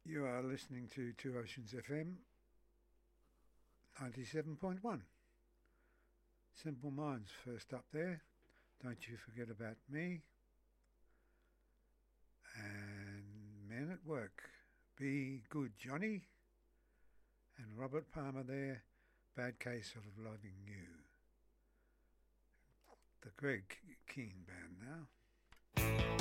You are listening to Two Oceans FM 97.1. Simple Minds first up there. Don't You Forget About Me. And Men at Work. Be Good Johnny. And Robert Palmer there. Bad Case of Loving You. The Greg Keane Band now.